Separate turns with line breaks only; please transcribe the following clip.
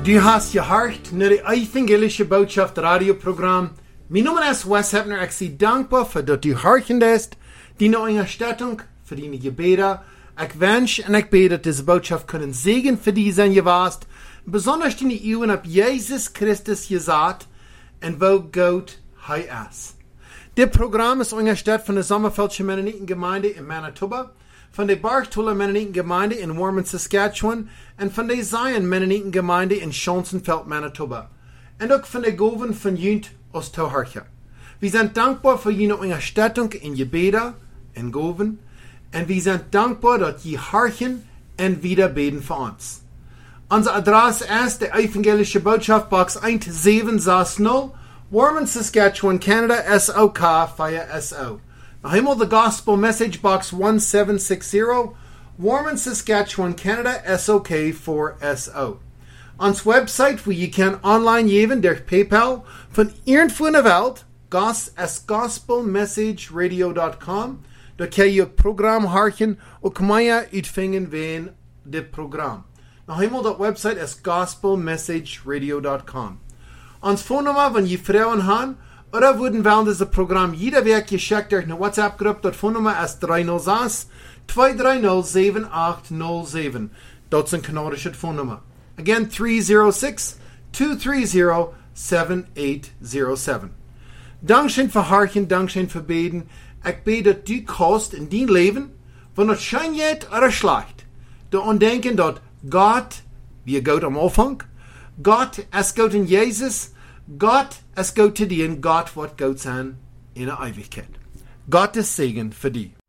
Du hast gehört naar de evangelische Botschaft radioprogramm. Mijn naam is Wes Hepner. Ik zie dankbaar voor dat u hartend is. Die Unterstützung für die Gebete. Ich wünsche und ich bete, dass diese Botschaft können Segen für die sein gewast. Besonders die Ehren ab Jesus Christus gesagt und wo Gott hei ist. Das Programm ist unterstützt von der Sommerfeldsche Mennonitengemeinde in Manitoba, von der Barchtoller Mennonitengemeinde in Warman, Saskatchewan und von der Zion Mennonitengemeinde in Schonsonfeld, Manitoba. Und auch von der Goven von Jünt Ostauharcha. Wir sind dankbar für jene Unterstützung in Gebete in Goven und wir sind dankbar, dass je harchen und wieder beten für uns. Unsere Adresse ist die Evangelische Botschaft, Box 1760, Warman, Saskatchewan, Canada, SOK 4SO. Noch einmal the Gospel Message, Box 1760, Warman, Saskatchewan, Canada, SOK 4SO. Ons website, wo je kan online geven durch PayPal von irgendwo in der Welt, gospelmessageradio.com. Da kan je het programma harken en kan je uitvingen van dit programma. Nog eenmaal dat website is gospelmessageradio.com. Ons phonenummer, wenn je vrouwen haben, oder würden während dieses Programm jeder Werk geschickt durch eine WhatsApp-Gruppe, das Phonenummer ist 306-230-7807. Das ist ein kanadisches Phonenummer. Again, 306-230-7807. Dankeschön für Harchen, Dankeschön für Beten. Ich bete, dass du kannst in dein Leben, wenn es schön geht oder schlecht, du andenken, dass Gott, wie Gott am Anfang, Gott ist Gott in Jesus, Gott ist Gott zu dir und Gott wird Gott sein in der Ewigkeit. Gottes Segen für dich.